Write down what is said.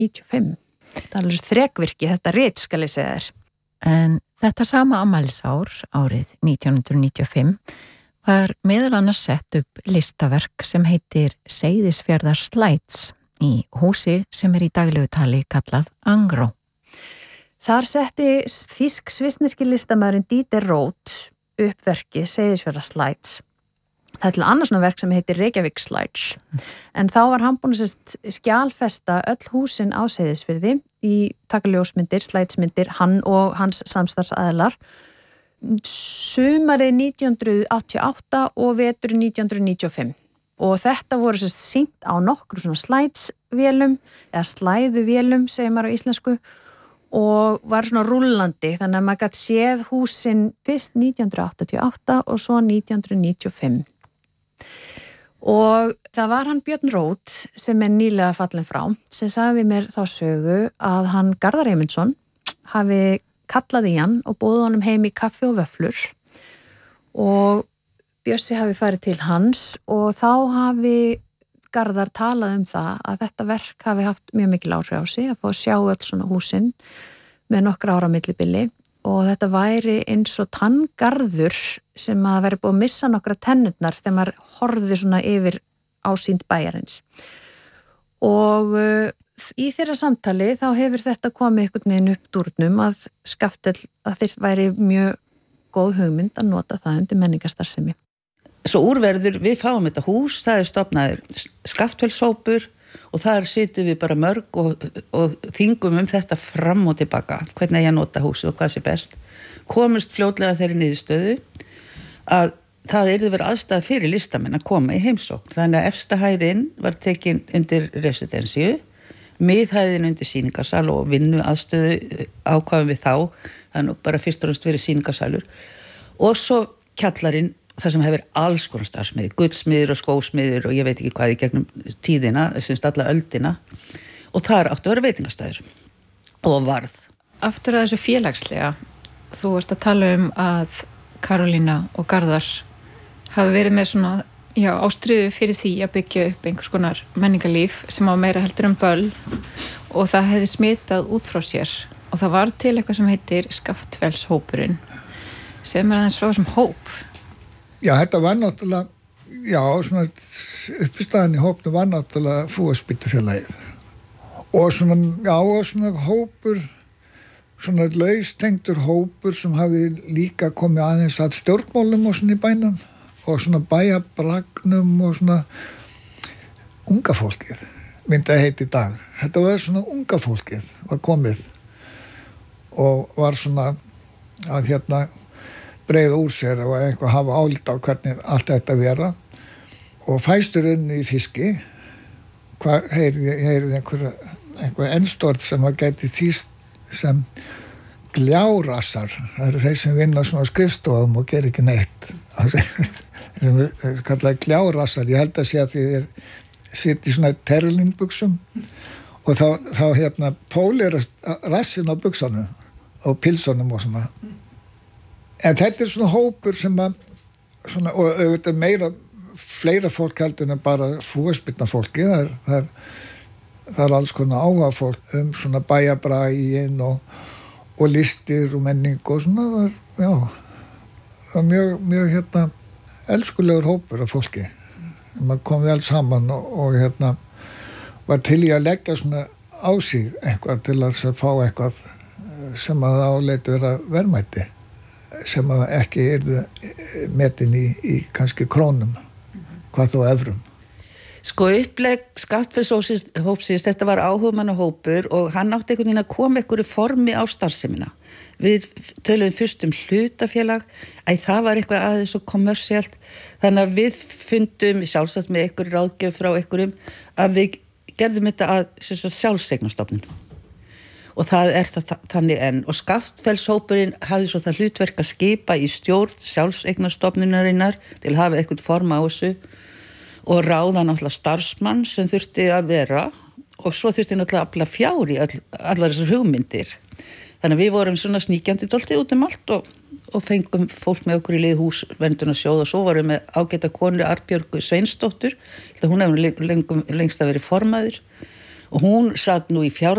1995. Það er alveg þrekvirki, þetta rit skal ég segja þér. En þetta sama afmælisár, árið 1995, var meðal annars sett upp listaverk sem heitir Seyðisfjarðar Slides í húsi sem í daglegu tali kallað Angró. Þar setti þýsk-svissneski listamæðurinn Dieter Roth upp verkið Seyðisfjarðar Slides. Það er til annars svona verk sem heitir Reykjavík Slides. En þá var hann búinn að skjalfesta öll húsin á Seyðisfirði í takaljósmyndir, slædsmyndir, hann og hans samstarfsaðilar sumarið 1988 og veturinn 1995. Og þetta voru sýnt á nokkru svona slædsvélum eða slæðuvélum, segir maður á íslensku, og var svona rúllandi, þannig að maður gat séð húsin fyrst 1988 og svo 1995. Og það var hann Björn Roth sem nýlega fallin frá sem sagði mér þá sögu að hann Garðar Eymundsson hafi kallað í hann og boðið honum heim í kaffi og vöfflur og Bjössi hafi farið til hans og þá hafi Garðar talað það að þetta verk hafi haft mjög mikil áhrif á sig að fá að sjá öll svona húsin með nokkra ára millibili og þetta væri eins og tanngarður sem að veri búið að missa nokkra tennurnar þegar maður horfði svona yfir ásýnd bæjarins. Og í þeirra samtali þá hefur þetta komið einhvern veginn upp dúrnum að Skaftel að þeir væri mjög góð hugmynd að nota það undir menningarstarfsemi. Svo úrverður, við fáum þetta hús, það stofnaður Skaftfellshópur og þar situm við bara mörg og þingum þetta fram og tilbaka, hvernig ég nota húsið og hvað sé best. Komust fljótlega þeirri niðurstöðu að það yrði verið aðstæða fyrir listamenn að koma í heimsókn. Þannig að efsta hæðin var tekin undir residensíu, miðhæðin undir sýningarsal og vinnu aðstöðu ákváðum við þá, þannig bara fyrst og fremst verið sýningarsalur. Og svo kjallarinn, það sem hefur alls konar starfsmiðir, guldsmiðir og skósmiðir og ég veit ekki hvað í gegnum tíðina, þessumst alla öldina og þar áttu að vera veitingastæður og varð. Aftur að þessu félagslega, þú varst að tala að Karolína og Garðar hafi verið með svona, ástríðu fyrir því að byggja upp einhvers konar menningarlíf sem á meira heldur böll og það hefði smitað út frá sér og það var til eitthvað sem heitir Skaftfellshópurinn sem aðeins frá þessum hóp. Já, þetta var náttúrulega, svona uppistæðan í hópnu var náttúrulega Fúaspýtufélagið. Og svona hópur, svona laustengdur hópur sem hafði líka komið aðeins að stjórnmálum og svona í bænum og svona bæjabragnum og svona unga fólkið, myndi að heita í dag. Þetta var svona unga fólkið, var komið og var svona að breið úr sér og eitthvað hafa álít á hvernig allt þetta vera og fæsturinn í fiski heyrði einhver ennstort sem að gæti þýst sem gljárassar, það eru þeir sem vinna svona skrifstofum og ger ekki neitt þeir kallaði gljárassar, ég held að sé að þeir sitt í svona terlinbuxum og þá pólirast rassin á buxanum og pilsunum og svona. En þetta svona hópur sem að svona, og auðvitað fleira fólk heldur en bara fúaspyrna fólki, það er alls konar áhuga fólk svona bæjabraginn og listir og menning og svona, það var mjög elskulegur hópur af fólki. Man kom vel saman og var til í að leggja svona á sig eitthvað til að fá eitthvað sem að áleiti vera verðmæti sem að ekki metin í kannski krónum, hvað þó evrum. Sko upplegg Skaftfellshópsins, þetta var áhugamannahópur og hann átti einhvern veginn að koma einhverju formi á starfsemina. Við töluðum fyrst hlutafélag, það var eitthvað aðeins og kommersielt, þannig að við fundum sjálfsagt með einhverju ráðgjöf frá einhverjum að við gerðum þetta að sjálfseignarstofnun. Og það þannig enn og Skaftfellshópurinn hafði svo það hlutverk að skipa í stjórn sjálfseignarstofnunarinnar til að hafa eitthvað form á þessu og ráða náttúrulega starfsmann sem þurfti að vera og svo þurfti náttúrulega að afla fjár í allar þessar hugmyndir. Þannig að við vorum svona sníkjandi dálítið út allt og fengum fólk með okkur í lið húsverndunarsjóð og svo vorum við með ágæta konu Arnbjörgu Sveinsdóttur, hún hefur lengst að verið formaður og hún satt nú í